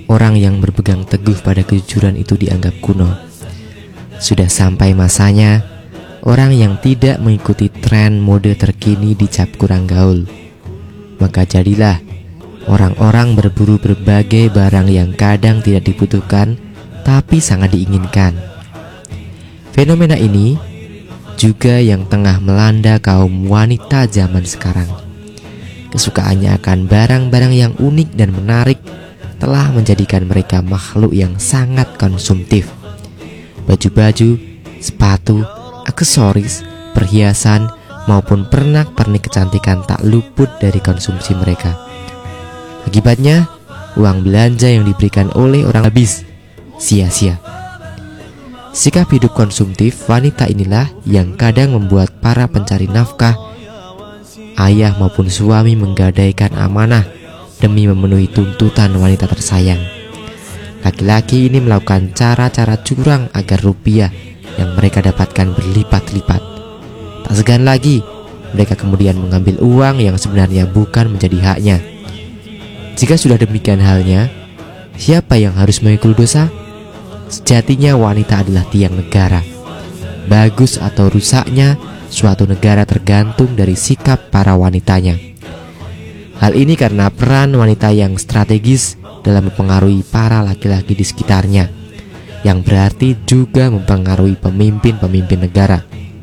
orang yang berpegang teguh pada kejujuran itu dianggap kuno. Sudah sampai masanya orang yang tidak mengikuti tren mode terkini dicap kurang gaul. Maka jadilah orang-orang berburu berbagai barang yang kadang tidak dibutuhkan tapi sangat diinginkan. Fenomena ini juga yang tengah melanda kaum wanita zaman sekarang. Kesukaannya akan barang-barang yang unik dan menarik telah menjadikan mereka makhluk yang sangat konsumtif. Baju-baju, sepatu, aksesoris, perhiasan, maupun pernak-pernik kecantikan tak luput dari konsumsi mereka. Akibatnya, uang belanja yang diberikan oleh orang habis sia-sia. Sikap hidup konsumtif wanita inilah yang kadang membuat para pencari nafkah, ayah maupun suami, menggadaikan amanah demi memenuhi tuntutan wanita tersayang. Laki-laki ini melakukan cara-cara curang agar rupiah yang mereka dapatkan berlipat-lipat. Tak segan lagi, mereka kemudian mengambil uang yang sebenarnya bukan menjadi haknya. Jika sudah demikian halnya, siapa yang harus memikul dosa? Sejatinya wanita adalah tiang negara. Bagus atau rusaknya suatu negara tergantung dari sikap para wanitanya. Hal ini karena peran wanita yang strategis dalam mempengaruhi para laki-laki di sekitarnya, yang berarti juga mempengaruhi pemimpin-pemimpin negara.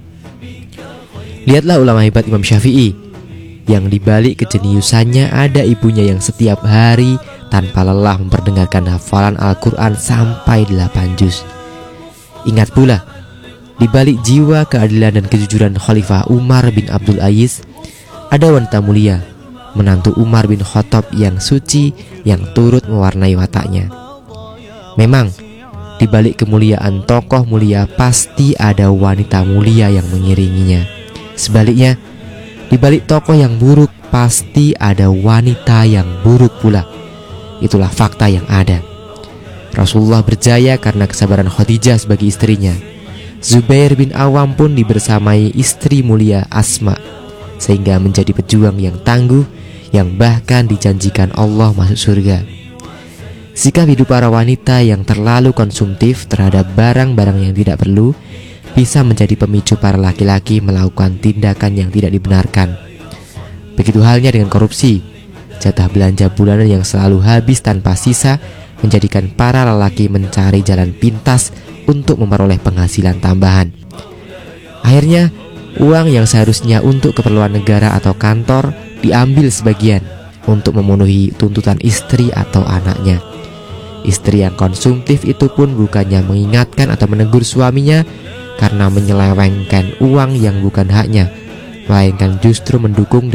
Lihatlah ulama hebat Imam Syafi'i, yang dibalik kejeniusannya ada ibunya yang setiap hari tanpa lelah memperdengarkan hafalan Al-Quran sampai 8 juz. Ingat pula, dibalik jiwa keadilan dan kejujuran Khalifah Umar bin Abdul Aziz, ada wanita mulia, menantu Umar bin Khattab yang suci, yang turut mewarnai wataknya. Memang, di balik kemuliaan tokoh mulia pasti ada wanita mulia yang mengiringinya. Sebaliknya, di balik tokoh yang buruk pasti ada wanita yang buruk pula. Itulah fakta yang ada. Rasulullah berjaya karena kesabaran Khadijah sebagai istrinya. Zubair bin Awam pun dibersamai istri mulia Asma, sehingga menjadi pejuang yang tangguh, yang bahkan dijanjikan Allah masuk surga. Sikap hidup para wanita yang terlalu konsumtif terhadap barang-barang yang tidak perlu bisa menjadi pemicu para laki-laki melakukan tindakan yang tidak dibenarkan. Begitu halnya dengan korupsi. Jatah belanja bulanan yang selalu habis tanpa sisa menjadikan para lelaki mencari jalan pintas untuk memperoleh penghasilan tambahan. Akhirnya, uang yang seharusnya untuk keperluan negara atau kantor diambil sebagian untuk memenuhi tuntutan istri atau anaknya. Istri yang konsumtif itu pun bukannya mengingatkan atau menegur suaminya karena menyelewengkan uang yang bukan haknya, melainkan justru mendukung